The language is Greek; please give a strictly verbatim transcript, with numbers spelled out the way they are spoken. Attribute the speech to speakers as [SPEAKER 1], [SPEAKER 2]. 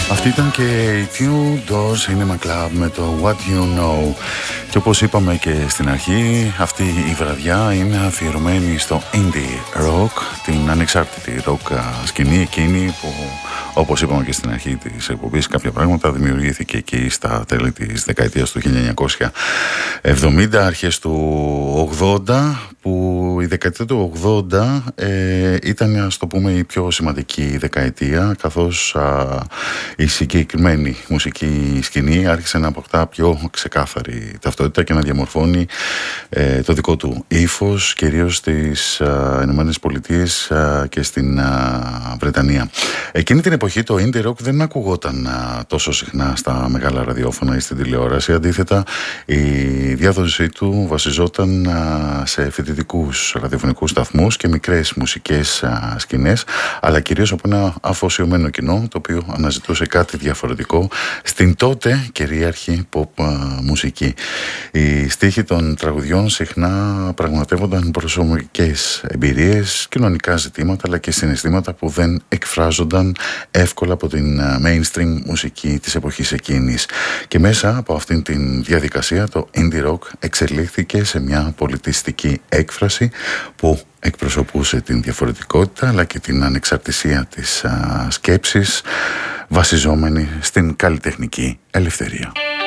[SPEAKER 1] Αυτή ήταν και η Two Doors Cinema Club με το What You Know. Και όπως είπαμε και στην αρχή, αυτή η βραδιά είναι αφιερωμένη στο indie rock, την ανεξάρτητη rock σκηνή εκείνη που, όπως είπαμε και στην αρχή της εκπομπής, κάποια πράγματα δημιουργήθηκε εκεί στα τέλη της δεκαετίας του χίλια εννιακόσια εβδομήντα, αρχές του ογδόντα, που η δεκαετία του ογδόντα ε, ήταν, ας το πούμε, η πιο σημαντική δεκαετία, καθώς α, η συγκεκριμένη μουσική σκηνή άρχισε να αποκτά πιο ξεκάθαρη ταυτότητα και να διαμορφώνει ε, το δικό του ύφος, κυρίως στις Ηνωμένες Πολιτείες και στην α, Βρετανία. Εκείνη την εποχή το indie rock δεν ακουγόταν α, τόσο συχνά στα μεγάλα ραδιόφωνα ή στην τηλεόραση. Αντίθετα, η διάδοσή του βασιζόταν α, σε φοιτητικούς ραδιοφωνικούς σταθμούς και μικρές μουσικές α, σκηνές, αλλά κυρίως από ένα αφοσιωμένο κοινό, το οποίο αναζητούσε κάτι διαφορετικό στην τότε κυρίαρχη pop α, μουσική. Οι στίχοι των τραγουδιών συχνά πραγματεύονταν προσωπικές εμπειρίες, κοινωνικά ζητήματα, αλλά και συναισθήματα που δεν εκφράζονταν εύκολα από την mainstream μουσική της εποχής εκείνης. Και μέσα από αυτήν την διαδικασία το indie rock εξελίχθηκε σε μια πολιτιστική έκφραση που εκπροσωπούσε την διαφορετικότητα αλλά και την ανεξαρτησία της α, σκέψης, βασιζόμενη στην καλλιτεχνική ελευθερία.